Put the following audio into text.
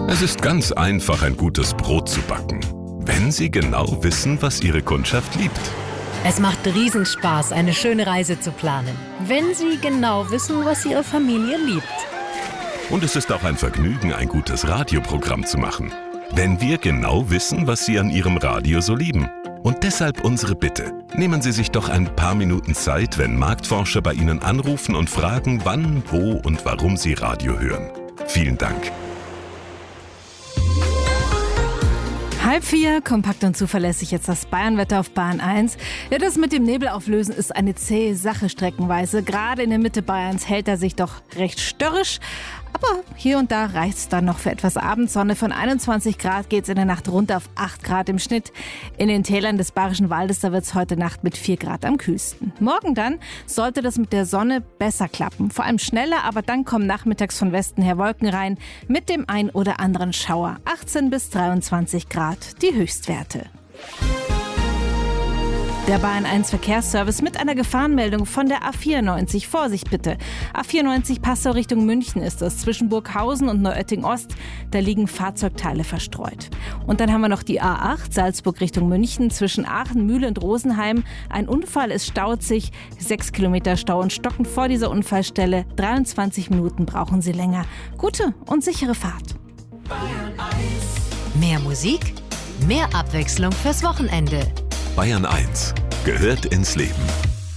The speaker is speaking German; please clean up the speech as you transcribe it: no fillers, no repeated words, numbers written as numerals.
Es ist ganz einfach, ein gutes Brot zu backen, wenn Sie genau wissen, was Ihre Kundschaft liebt. Es macht Riesenspaß, eine schöne Reise zu planen, wenn Sie genau wissen, was Ihre Familie liebt. Und es ist auch ein Vergnügen, ein gutes Radioprogramm zu machen, wenn wir genau wissen, was Sie an Ihrem Radio so lieben. Und deshalb unsere Bitte. Nehmen Sie sich doch ein paar Minuten Zeit, wenn Marktforscher bei Ihnen anrufen und fragen, wann, wo und warum Sie Radio hören. Vielen Dank. 3:30, kompakt und zuverlässig jetzt das Bayernwetter auf Bahn 1. Ja, das mit dem Nebelauflösen ist eine zähe Sache streckenweise. Gerade in der Mitte Bayerns hält er sich doch recht störrisch. Aber hier und da reicht's dann noch für etwas Abendsonne. Von 21 Grad geht's in der Nacht runter auf 8 Grad im Schnitt. In den Tälern des Bayerischen Waldes, da wird's heute Nacht mit 4 Grad am kühlsten. Morgen dann sollte das mit der Sonne besser klappen. Vor allem schneller, aber dann kommen nachmittags von Westen her Wolken rein mit dem ein oder anderen Schauer. 18 bis 23 Grad die Höchstwerte. Der Bayern 1 Verkehrsservice mit einer Gefahrenmeldung von der A94. Vorsicht bitte. A94 Passau Richtung München ist es. Zwischen Burghausen und Neuötting Ost, da liegen Fahrzeugteile verstreut. Und dann haben wir noch die A8 Salzburg Richtung München. Zwischen Aachen, Mühle und Rosenheim. Ein Unfall, es staut sich. 6 Kilometer Stau und Stocken vor dieser Unfallstelle. 23 Minuten brauchen Sie länger. Gute und sichere Fahrt. Bayern 1. Mehr Musik, mehr Abwechslung fürs Wochenende. Bayern 1 gehört ins Leben.